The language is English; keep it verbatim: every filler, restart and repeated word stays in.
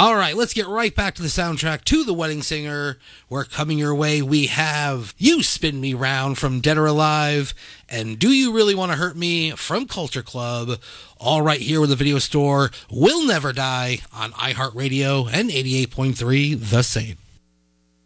All right, let's get right back to the soundtrack to The Wedding Singer. We're coming your way. We have You Spin Me Round from Dead or Alive and Do You Really Want to Hurt Me from Culture Club. All right here with the video store Will Never Die on iHeartRadio and eighty-eight point three The Same.